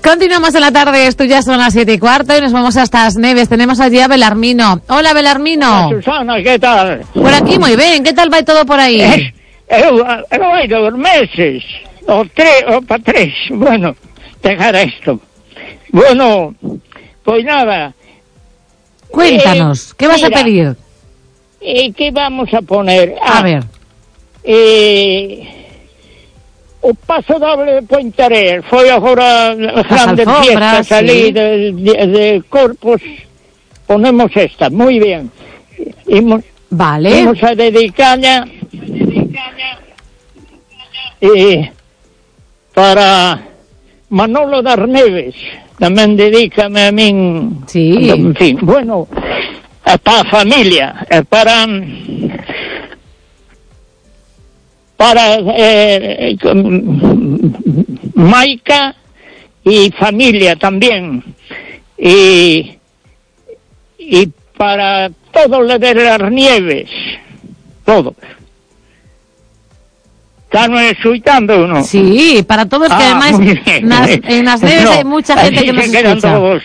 Continuamos en la tarde, esto ya son las 7:15 y nos vamos hasta As Neves. Tenemos allí a Belarmino. Hola, Belarmino. Hola, Susana, ¿qué tal? Por aquí muy bien, ¿qué tal va todo por ahí? Hay 2 meses, o 3, bueno, dejar esto. Bueno, pues nada. Cuéntanos, ¿qué vas a pedir? ¿Qué vamos a poner? A ver. O paso doble de Pointarés. Foi agora a grande fiesta, salí de Corpus, ponemos esta, muy bien. Vale. Vamos a dedicarla para Manolo das Neves, tamén dedícame a min. Sí. En fin, bueno, para a familia, para Maica y familia también, y para todos los de las Nieves, todos. ¿Están escuchando o no? Sí, para todos, que además en As Neves hay mucha gente que nos escucha. Todos,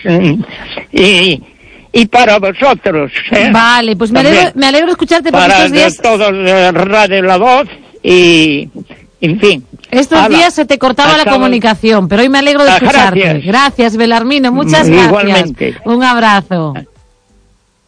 y para vosotros. Vale, pues me alegro de escucharte porque para estos días... Para todos Radio La Voz y... En fin. Estos días se te cortaba la comunicación, pero hoy me alegro de escucharte. Gracias, Belarmino, muchas gracias. Igualmente. Un abrazo.